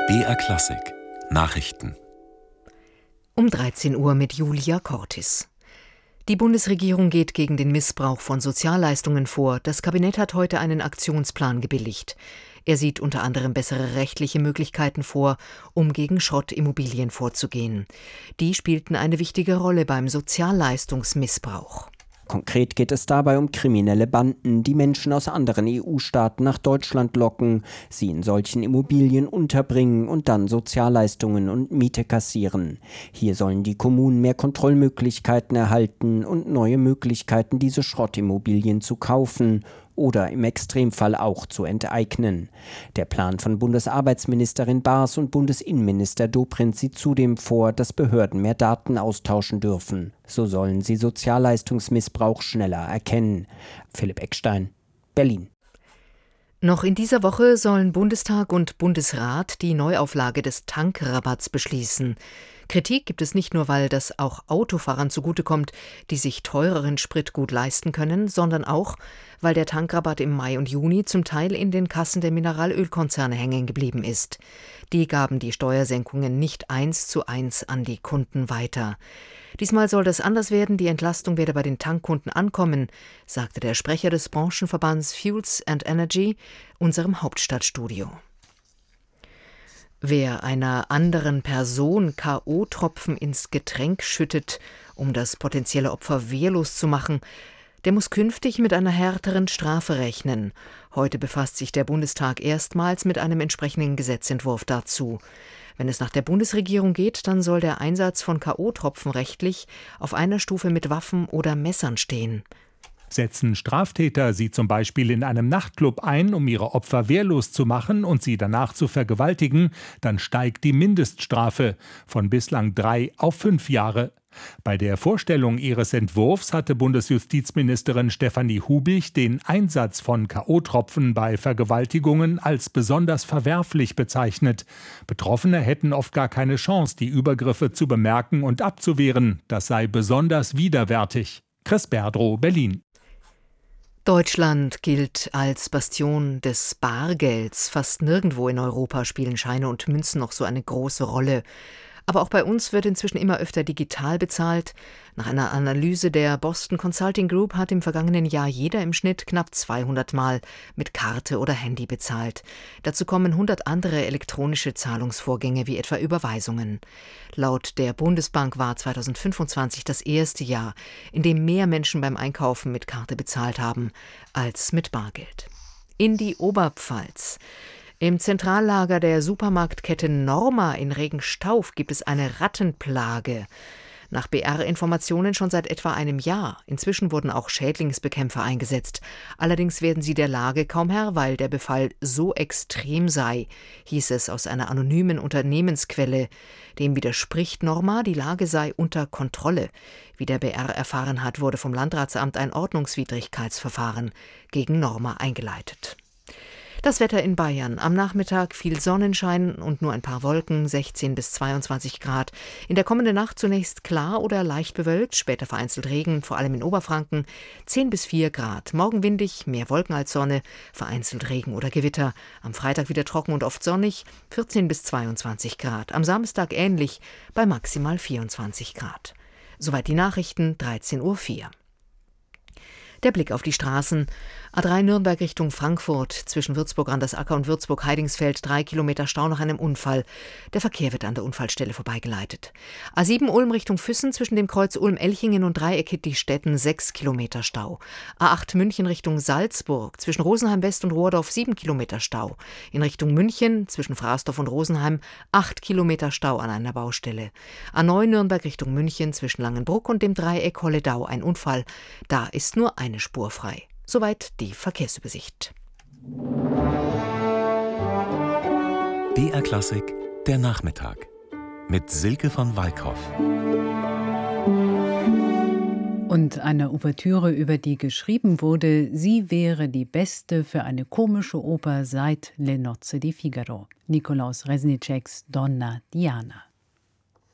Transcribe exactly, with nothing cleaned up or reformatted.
B R Klassik Nachrichten Um dreizehn Uhr mit Julia Cortis. Die Bundesregierung geht gegen den Missbrauch von Sozialleistungen vor. Das Kabinett hat heute einen Aktionsplan gebilligt. Er sieht unter anderem bessere rechtliche Möglichkeiten vor, um gegen Schrottimmobilien vorzugehen. Die spielten eine wichtige Rolle beim Sozialleistungsmissbrauch. Konkret geht es dabei um kriminelle Banden, die Menschen aus anderen E U-Staaten nach Deutschland locken, sie in solchen Immobilien unterbringen und dann Sozialleistungen und Miete kassieren. Hier sollen die Kommunen mehr Kontrollmöglichkeiten erhalten und neue Möglichkeiten, diese Schrottimmobilien zu kaufen oder im Extremfall auch zu enteignen. Der Plan von Bundesarbeitsministerin Baas und Bundesinnenminister Dobrindt sieht zudem vor, dass Behörden mehr Daten austauschen dürfen. So sollen sie Sozialleistungsmissbrauch schneller erkennen. Philipp Eckstein, Berlin. Noch in dieser Woche sollen Bundestag und Bundesrat die Neuauflage des Tankrabatts beschließen. Kritik gibt es nicht nur, weil das auch Autofahrern zugutekommt, die sich teureren Sprit gut leisten können, sondern auch, weil der Tankrabatt im Mai und Juni zum Teil in den Kassen der Mineralölkonzerne hängen geblieben ist. Die gaben die Steuersenkungen nicht eins zu eins an die Kunden weiter. Diesmal soll das anders werden, die Entlastung werde bei den Tankkunden ankommen, sagte der Sprecher des Branchenverbands Fuels and Energy unserem Hauptstadtstudio. Wer einer anderen Person K O-Tropfen ins Getränk schüttet, um das potenzielle Opfer wehrlos zu machen, der muss künftig mit einer härteren Strafe rechnen. Heute befasst sich der Bundestag erstmals mit einem entsprechenden Gesetzentwurf dazu. Wenn es nach der Bundesregierung geht, dann soll der Einsatz von K O-Tropfen rechtlich auf einer Stufe mit Waffen oder Messern stehen. Setzen Straftäter sie zum Beispiel in einem Nachtclub ein, um ihre Opfer wehrlos zu machen und sie danach zu vergewaltigen, dann steigt die Mindeststrafe von bislang drei auf fünf Jahre. Bei der Vorstellung ihres Entwurfs hatte Bundesjustizministerin Stefanie Hubig den Einsatz von K O-Tropfen bei Vergewaltigungen als besonders verwerflich bezeichnet. Betroffene hätten oft gar keine Chance, die Übergriffe zu bemerken und abzuwehren. Das sei besonders widerwärtig. Chris Berdrow, Berlin. Deutschland gilt als Bastion des Bargelds. Fast nirgendwo in Europa spielen Scheine und Münzen noch so eine große Rolle. Aber auch bei uns wird inzwischen immer öfter digital bezahlt. Nach einer Analyse der Boston Consulting Group hat im vergangenen Jahr jeder im Schnitt knapp zweihundert Mal mit Karte oder Handy bezahlt. Dazu kommen hundert andere elektronische Zahlungsvorgänge wie etwa Überweisungen. Laut der Bundesbank war zweitausendfünfundzwanzig das erste Jahr, in dem mehr Menschen beim Einkaufen mit Karte bezahlt haben als mit Bargeld. In die Oberpfalz. Im Zentrallager der Supermarktkette Norma in Regenstauf gibt es eine Rattenplage. Nach B R-Informationen schon seit etwa einem Jahr. Inzwischen wurden auch Schädlingsbekämpfer eingesetzt. Allerdings werden sie der Lage kaum Herr, weil der Befall so extrem sei, hieß es aus einer anonymen Unternehmensquelle. Dem widerspricht Norma, die Lage sei unter Kontrolle. Wie der B R erfahren hat, wurde vom Landratsamt ein Ordnungswidrigkeitsverfahren gegen Norma eingeleitet. Das Wetter in Bayern. Am Nachmittag viel Sonnenschein und nur ein paar Wolken, sechzehn bis zweiundzwanzig Grad. In der kommenden Nacht zunächst klar oder leicht bewölkt, später vereinzelt Regen, vor allem in Oberfranken, zehn bis vier Grad. Morgen windig, mehr Wolken als Sonne, vereinzelt Regen oder Gewitter. Am Freitag wieder trocken und oft sonnig, vierzehn bis zweiundzwanzig Grad. Am Samstag ähnlich, bei maximal vierundzwanzig Grad. Soweit die Nachrichten, dreizehn Uhr vier. Der Blick auf die Straßen. A drei Nürnberg Richtung Frankfurt, zwischen Würzburg an das Acker und Würzburg-Heidingsfeld, drei Kilometer Stau nach einem Unfall. Der Verkehr wird an der Unfallstelle vorbeigeleitet. A sieben Ulm Richtung Füssen, zwischen dem Kreuz Ulm-Elchingen und Dreieck Hittichstätten, sechs Kilometer Stau. A acht München Richtung Salzburg, zwischen Rosenheim West und Rohrdorf, sieben Kilometer Stau. In Richtung München, zwischen Fraßdorf und Rosenheim, acht Kilometer Stau an einer Baustelle. A neun Nürnberg Richtung München, zwischen Langenbruck und dem Dreieck Holledau, ein Unfall. Da ist nur eine Spur frei. Soweit die Verkehrsübersicht. B R Klassik, der Nachmittag. Mit Silke von Walkhoff. Und eine Ouvertüre, über die geschrieben wurde, sie wäre die beste für eine komische Oper seit Le Nozze di Figaro. Nikolaus Resniceks Donna Diana.